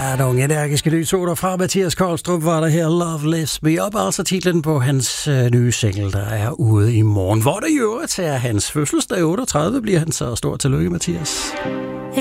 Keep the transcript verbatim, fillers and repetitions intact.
Ja, nogle energiske nye toner fra Mathias Kolstrup var der her. Love Lifts Me Up, altså titlen på hans øh, nye single, der er ude i morgen. Hvor det i øvrigt er hans fødselsdag, otteogtredive bliver han, så stort tillykke, Mathias.